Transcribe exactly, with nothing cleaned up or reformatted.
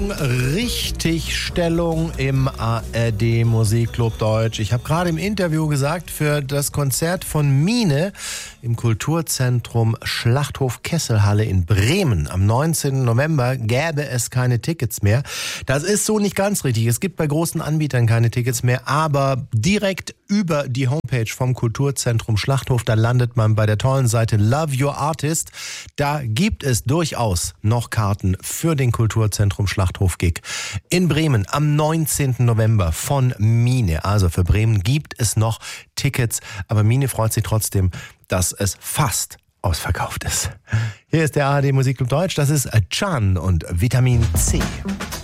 Richtigstellung im A R D Musikclub Deutsch. Ich habe gerade im Interview gesagt, für das Konzert von Mine im Kulturzentrum Schlachthof Kesselhalle in Bremen am neunzehnten November gäbe es keine Tickets mehr. Das ist so nicht ganz richtig. Es gibt bei großen Anbietern keine Tickets mehr, aber direkt über die Homepage vom Kulturzentrum Schlachthof, da landet man bei der tollen Seite Love Your Artist. Da gibt es durchaus noch Karten für den Kulturzentrum Schlachthof-Gig in Bremen am neunzehnten November von Mine. Also für Bremen gibt es noch Tickets, aber Mine freut sich trotzdem, dass es fast ausverkauft ist. Hier ist der A R D Musikclub Deutsch, das ist Can und Vitamin C.